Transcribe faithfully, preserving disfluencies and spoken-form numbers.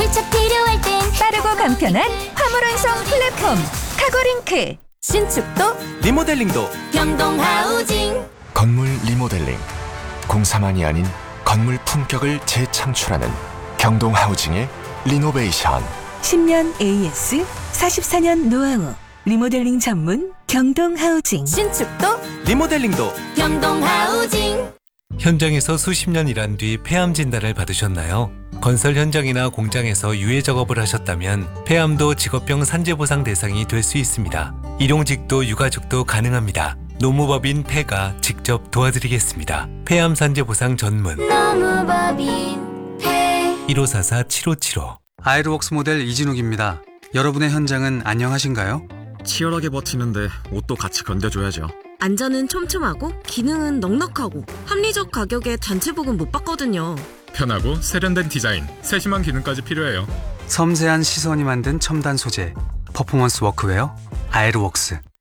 홀차 필요할 땐 빠르고 간편한 화물 운송 플랫폼 카고링크. 신축도 리모델링도 경동하우징. 건물 리모델링, 공사만이 아닌 건물 품격을 재창출하는 경동하우징의 리노베이션. 십 년 에이에스, 사십사 년 노하우, 리모델링 전문 경동하우징. 신축도 리모델링도 경동하우징. 현장에서 수십 년 일한 뒤 폐암 진단을 받으셨나요? 건설 현장이나 공장에서 유해 작업을 하셨다면 폐암도 직업병 산재보상 대상이 될 수 있습니다. 일용직도 유가족도 가능합니다. 노무법인 폐가 직접 도와드리겠습니다. 폐암 산재보상 전문 노무법인 폐. 일오사사 칠오칠오. 아이르웍스 모델 이진욱입니다. 여러분의 현장은 안녕하신가요? 치열하게 버티는데 옷도 같이 견뎌줘야죠. 안전은 촘촘하고 기능은 넉넉하고 합리적 가격에 단체복은 못 받거든요. 편하고 세련된 디자인, 세심한 기능까지 필요해요. 섬세한 시선이 만든 첨단 소재, 퍼포먼스 워크웨어 아이르웍스.